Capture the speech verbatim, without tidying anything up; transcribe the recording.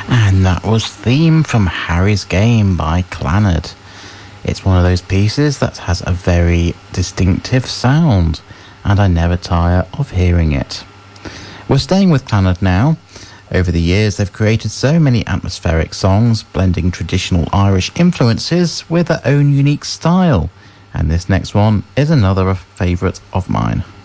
And that was Theme from Harry's Game by Clannad. It's one of those pieces that has a very distinctive sound, and I never tire of hearing it. We're staying with Clannad now. Over the years, they've created so many atmospheric songs, blending traditional Irish influences with their own unique style. And this next one is another favourite of mine.